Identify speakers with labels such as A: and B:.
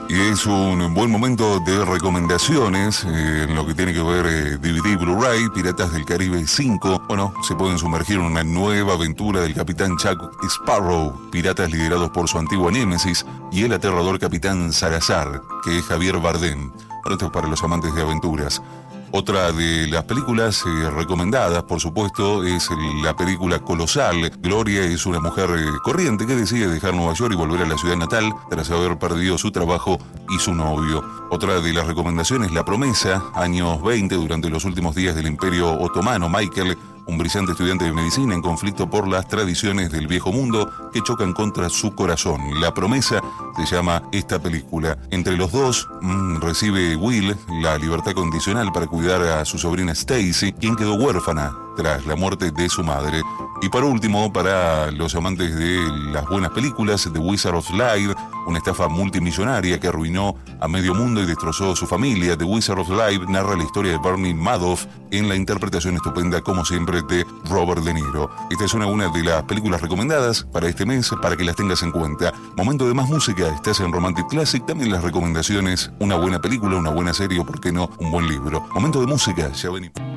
A: Y es un buen momento de recomendaciones en lo que tiene que ver DVD Blu-ray, Piratas del Caribe 5. Bueno, se pueden sumergir en una nueva aventura del capitán Jack Sparrow, piratas liderados por su antigua némesis, y el aterrador capitán Salazar, que es Javier Bardem. Bueno, esto es para los amantes de aventuras. Otra de las películas recomendadas, por supuesto, es la película Colosal. Gloria es una mujer corriente que decide dejar Nueva York y volver a la ciudad natal tras haber perdido su trabajo y su novio. Otra de las recomendaciones, La Promesa, años 20, durante los últimos días del Imperio Otomano. Michael, un brillante estudiante de medicina en conflicto por las tradiciones del viejo mundo que chocan contra su corazón. La Promesa se llama esta película. Entre los dos recibe Will la libertad condicional para cuidar a su sobrina Stacy, quien quedó huérfana tras la muerte de su madre. Y por último, para los amantes de las buenas películas, The Wizard of Life, una estafa multimillonaria que arruinó a medio mundo y destrozó a su familia. The Wizard of Life narra la historia de Bernie Madoff en la interpretación estupenda, como siempre, de Robert De Niro. Esta es una de las películas recomendadas para este mes, para que las tengas en cuenta. Momento de más música, estás en Romantic Classic. También las recomendaciones, una buena película, una buena serie o, por qué no, un buen libro. Momento de música, ya venimos.